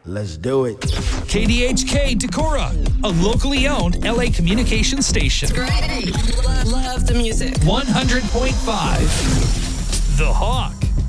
Let's do it. KDHK Decorah, a locally owned LA communication station. Great. Love the music. 100.5. The Hawk.